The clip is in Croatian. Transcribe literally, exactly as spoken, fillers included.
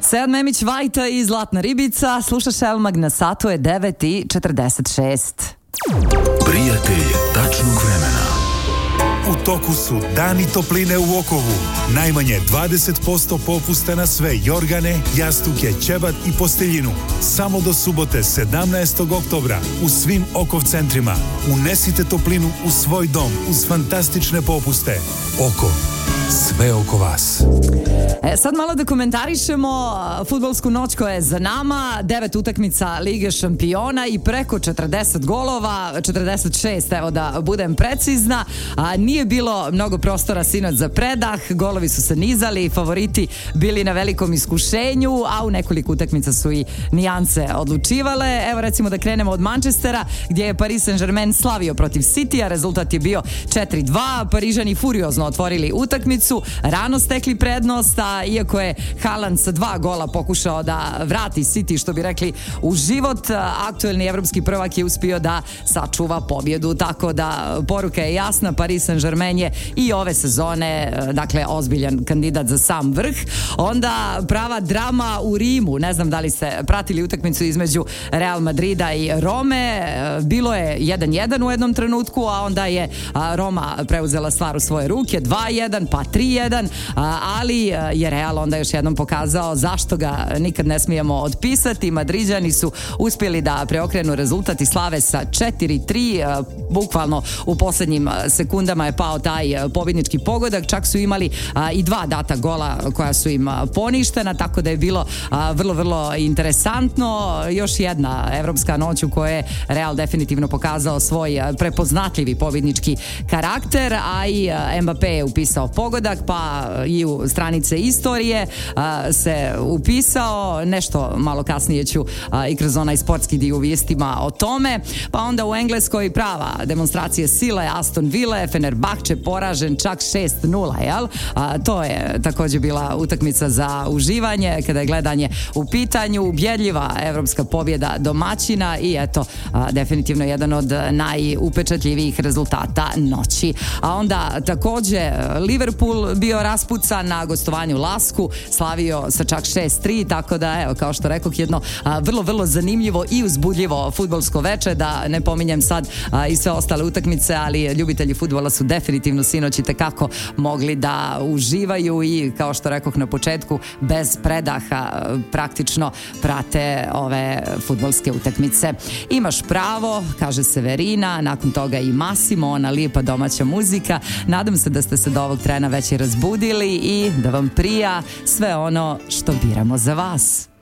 Sead Memić Vajta i Zlatna ribica. Slušaš Elmag, na satu je devet i četrdeset šest. Prijatelj tačnog vremena. U toku su Dani topline u Okovu. Najmanje dvadeset posto popusta na sve jorgane, jastuke, ćebat i posteljinu. Samo do subote sedamnaestog oktobra u svim Okov centrima. Unesite toplinu u svoj dom uz fantastične popuste. Okov. Sve oko vas. E, sad malo da komentarišemo fudbalsku noć koja je za nama. Devet utakmica Lige šampiona i preko četrdeset golova, četrdeset šest, evo da budem precizna. A, nije bilo mnogo prostora sinoć za predah, golovi su se nizali, favoriti bili na velikom iskušenju, a u nekoliko utakmica su i nijance odlučivale. Evo recimo da krenemo od Manchestera, gdje je Paris Saint-Germain slavio protiv Citya, rezultat je bio četiri dva, Parižani furiozno otvorili utakmicu, rano stekli prednost, a iako je Haaland sa dva gola pokušao da vrati City, što bi rekli, u život, aktuelni evropski prvak je uspio da sačuva pobjedu, tako da poruka je jasna, Paris Saint-Germain je i ove sezone, dakle, ozbiljan kandidat za sam vrh. Onda prava drama u Rimu, ne znam da li ste pratili utakmicu između Real Madrida i Rome, bilo je jedan jedan u jednom trenutku, a onda je Roma preuzela stvar u svoje ruke, dva jedan, pa tri jedan, ali je Real onda još jednom pokazao zašto ga nikad ne smijemo otpisati. Madriđani su uspjeli da preokrenu rezultat i slave sa četiri tri, bukvalno u posljednjim sekundama je pao taj pobjednički pogodak, čak su imali i dva data gola koja su im poništena, tako da je bilo vrlo, vrlo interesantno. Još jedna evropska noć u kojoj je Real definitivno pokazao svoj prepoznatljivi pobjednički karakter, a i Mbappé je upisao pogodak, pa i u stranice istorije a, se upisao. Nešto malo kasnije ću a, i kroz onaj sportski dio u vijestima o tome. Pa onda u Engleskoj prava demonstracije sile, Aston Ville, Fenerbahče poražen čak šest nula, jel? A, to je također bila utakmica za uživanje kada je gledanje u pitanju, ubjedljiva evropska pobjeda domaćina i eto, a, definitivno jedan od najupečatljivijih rezultata noći. A onda također Liverpool bio raspucan na gostovanju Lasku, slavio sa čak šest tri, tako da evo, kao što rekoh, jedno a, vrlo, vrlo zanimljivo i uzbudljivo fudbalsko veče, da ne pominjem sad a, i sve ostale utakmice, ali ljubitelji fudbala su definitivno sinoć itekako mogli da uživaju i, kao što rekoh na početku, bez predaha praktično prate ove fudbalske utakmice. Imaš pravo, kaže Severina, nakon toga i Massimo, ona lijepa domaća muzika. Nadam se da ste se do ovog trena već i razbudili i da vam prija sve ono što biramo za vas.